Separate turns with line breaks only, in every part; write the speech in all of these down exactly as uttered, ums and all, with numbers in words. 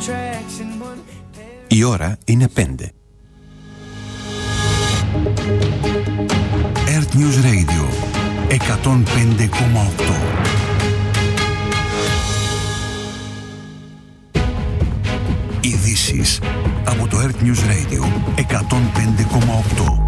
Η ώρα είναι πέντε. Earth News Radio εκατόν πέντε κόμμα οκτώ. Ειδήσεις από το Earth News Radio εκατόν πέντε κόμμα οκτώ.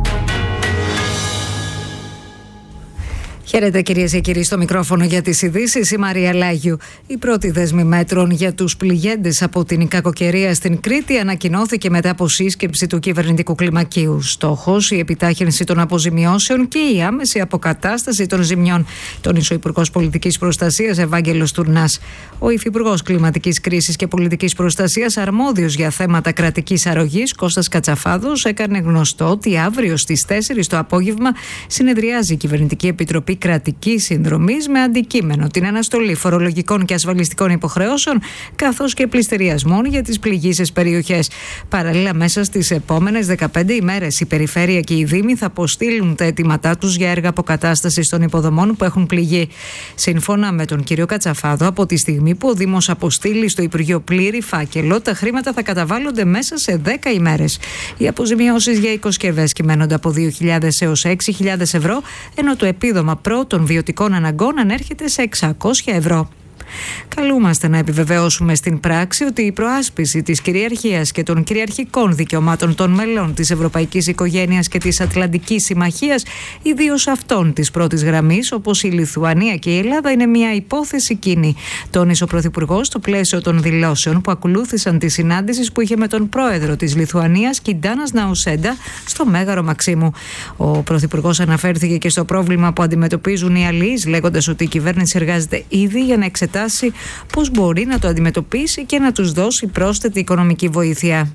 Χαίρετε κυρίες και κύριοι, στο μικρόφωνο για τις ειδήσεις η Μαρία Λάγιου. Η πρώτη δέσμη μέτρων για τους πληγέντες από την κακοκαιρία στην Κρήτη ανακοινώθηκε μετά από σύσκεψη του κυβερνητικού κλιμακίου. Στόχος η επιτάχυνση των αποζημιώσεων και η άμεση αποκατάσταση των ζημιών. Τόνισε ο Υπουργός Πολιτικής Προστασίας Ευάγγελος Τουρνάς. Ο Υφυπουργός Κλιματικής Κρίσης και Πολιτικής Προστασίας, αρμόδιος για θέματα κρατικής αρρωγής, Κώστας Κατσαφάδος, έκανε γνωστό ότι αύριο στις τέσσερις το απόγευμα συνεδριάζει η Κυβερνητική Επιτροπή Κρατικής Συνδρομής με αντικείμενο την αναστολή φορολογικών και ασφαλιστικών υποχρεώσεων καθώς και πληστηριασμών για τις πληγείσες περιοχές. Παραλλήλα, μέσα στις επόμενες δεκαπέντε ημέρες η Περιφέρεια και οι Δήμοι θα αποστείλουν τα αιτήματά τους για έργα αποκατάστασης των υποδομών που έχουν πληγεί. Σύμφωνα με τον κύριο Κατσαφάδο, από τη στιγμή που ο Δήμος αποστείλει στο Υπουργείο πλήρη φάκελο, τα χρήματα θα καταβάλλονται μέσα σε δέκα ημέρες. Οι αποζημιώσεις για οικοσκευές κυμαίνονται από δύο χιλιάδες έως έξι χιλιάδες ευρώ, ενώ το επίδομα πρώτων βιωτικών αναγκών ανέρχεται σε εξακόσια ευρώ. Καλούμαστε να επιβεβαιώσουμε στην πράξη ότι η προάσπιση της κυριαρχίας και των κυριαρχικών δικαιωμάτων των μελών της Ευρωπαϊκής Οικογένειας και της Ατλαντικής Συμμαχίας, ιδίως αυτών της πρώτης γραμμής, όπως η Λιθουανία και η Ελλάδα, είναι μια υπόθεση κοινή, τόνισε ο Πρωθυπουργός στο πλαίσιο των δηλώσεων που ακολούθησαν τη συνάντηση που είχε με τον πρόεδρο της Λιθουανίας, Κιντάνας Ναουσέντα, στο Μέγαρο Μαξίμου. Ο Πρωθυπουργός αναφέρθηκε και στο πρόβλημα που αντιμετωπίζουν οι αλληλείς, λέγοντας ότι η κυβέρνηση εργάζεται ήδη για να εξετάσει πώς μπορεί να το αντιμετωπίσει και να τους δώσει πρόσθετη οικονομική βοήθεια.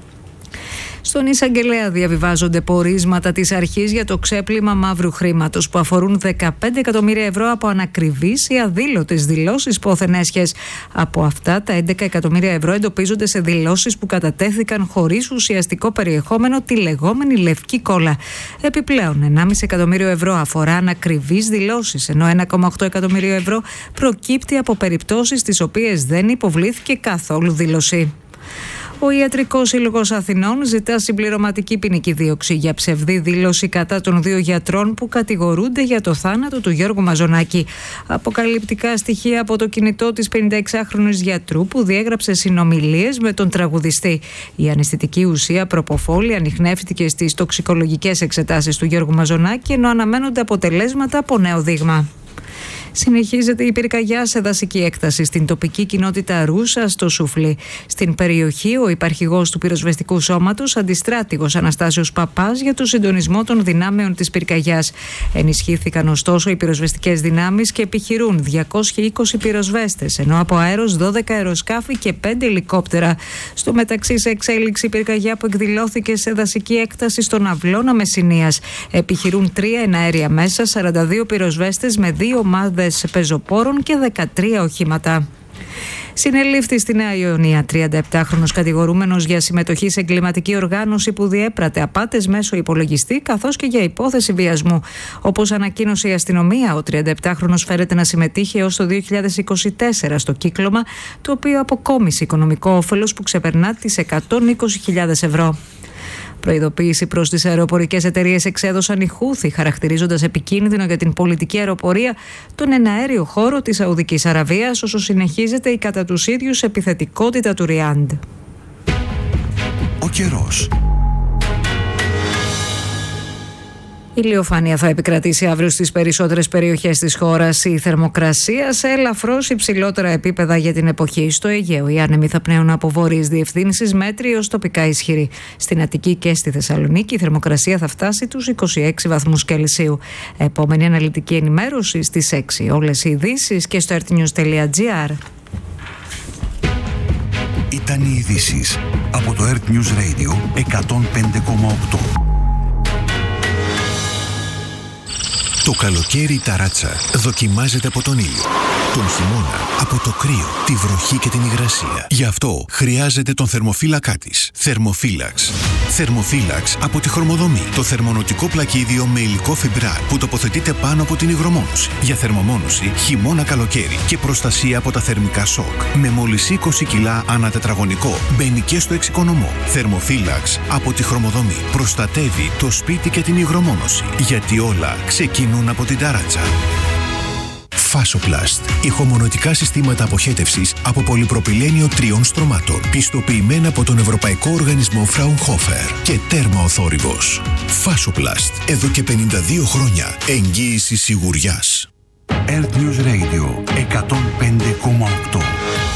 Στον εισαγγελέα διαβιβάζονται πορίσματα της αρχής για το ξέπλυμα μαύρου χρήματος που αφορούν δεκαπέντε εκατομμύρια ευρώ από ανακριβείς ή αδήλωτες δηλώσεις πόθεν έσχες. Από αυτά, τα έντεκα εκατομμύρια ευρώ εντοπίζονται σε δηλώσεις που κατατέθηκαν χωρίς ουσιαστικό περιεχόμενο, τη λεγόμενη λευκή κόλλα. Επιπλέον, ενάμιση εκατομμύριο ευρώ αφορά ανακριβείς δηλώσεις, ενώ ένα κόμμα οκτώ εκατομμύριο ευρώ προκύπτει από περιπτώσεις στις οποίες δεν υποβλήθηκε καθόλου δήλωση. Ο Ιατρικός Σύλλογος Αθηνών ζητά συμπληρωματική ποινική δίωξη για ψευδή δήλωση κατά των δύο γιατρών που κατηγορούνται για το θάνατο του Γιώργου Μαζονάκη. Αποκαλυπτικά στοιχεία από το κινητό της πενηνταεξάχρονης γιατρού που διέγραψε συνομιλίες με τον τραγουδιστή. Η αναισθητική ουσία προποφόλη ανιχνεύτηκε στις τοξικολογικές εξετάσεις του Γιώργου Μαζονάκη, ενώ αναμένονται αποτελέσματα από νέο δείγμα. Συνεχίζεται η πυρκαγιά σε δασική έκταση στην τοπική κοινότητα Ρούσα στο Σουφλί. Στην περιοχή, ο υπαρχηγός του πυροσβεστικού σώματος, αντιστράτηγος Αναστάσιος Παπάς, για το συντονισμό των δυνάμεων της πυρκαγιάς. Ενισχύθηκαν ωστόσο οι πυροσβεστικές δυνάμεις και επιχειρούν διακόσιοι είκοσι πυροσβέστες, ενώ από αέρος δώδεκα αεροσκάφη και πέντε ελικόπτερα. Στο μεταξύ, σε εξέλιξη η πυρκαγιά που εκδηλώθηκε σε δασική έκταση στον Αυλώνα Μεσσηνίας. Επιχειρούν τρία εναέρια μέσα, σαράντα δύο πυροσβέστες με δύο ομάδες πεζοπόρων και δεκατρία οχήματα. Συνελήφθη στη Νέα Ιωνία τριανταεπτάχρονος κατηγορούμενος για συμμετοχή σε εγκληματική οργάνωση που διέπρατε απάτες μέσω υπολογιστή, καθώς και για υπόθεση βιασμού. Όπως ανακοίνωσε η αστυνομία, ο τριανταεπτάχρονος φέρεται να συμμετείχε έως το δύο χιλιάδες είκοσι τέσσερα στο κύκλωμα, το οποίο αποκόμισε οικονομικό όφελος που ξεπερνά τις εκατόν είκοσι χιλιάδες ευρώ. Προειδοποίηση προς τις αεροπορικές εταιρείες εξέδωσαν οι Χούθι, χαρακτηρίζοντας επικίνδυνο για την πολιτική αεροπορία τον εναέριο χώρο της Σαουδικής Αραβίας, όσο συνεχίζεται η κατά τους ίδιους επιθετικότητα του Ριάντ.
Ο καιρός.
Η ηλιοφάνεια θα επικρατήσει αύριο στις περισσότερες περιοχές της χώρας. Η θερμοκρασία σε ελαφρώς υψηλότερα επίπεδα για την εποχή. Στο Αιγαίο οι άνεμοι θα πνέουν από βόρειες διευθύνσεις, μέτρη ως τοπικά ισχυρή. Στην Αττική και στη Θεσσαλονίκη η θερμοκρασία θα φτάσει τους είκοσι έξι βαθμούς Κελσίου. Επόμενη αναλυτική ενημέρωση στις έξι. Όλες οι ειδήσεις και στο earthnews τελεία gr.
Ήταν οι ειδήσεις από το Earth News Radio εκατόν πέντε κόμμα οκτώ. Το καλοκαίρι η ταράτσα δοκιμάζεται από τον ήλιο. Τον χειμώνα από το κρύο, τη βροχή και την υγρασία. Γι' αυτό χρειάζεται τον θερμοφύλακά της. Θερμοφύλαξ. Θερμοφύλαξ από τη Χρωμοδομή. Το θερμονοτικό πλακίδιο με υλικό φιμπράρ που τοποθετείται πάνω από την υγρομόνωση. Για θερμομόνωση χειμώνα-καλοκαίρι και προστασία από τα θερμικά σοκ. Με μόλις είκοσι κιλά ανά τετραγωνικό. Μπαίνει και στο εξοικονομό. Θερμοφύλαξ από τη Χρωμοδομή. Προστατεύει το σπίτι και την υγρομόνωση. Γιατί όλα ξεκινούν από την ταράτσα. Φάσοπλαστ. Ηχομονωτικά συστήματα αποχέτευσης από πολυπροπυλένιο τριών στρωμάτων. Πιστοποιημένα από τον Ευρωπαϊκό Οργανισμό Fraunhofer και τέρμα ο θόρυβος. Φάσοπλαστ. Εδώ και πενήντα δύο χρόνια. Εγγύηση σιγουριάς. Earth News Radio εκατόν πέντε κόμμα οκτώ.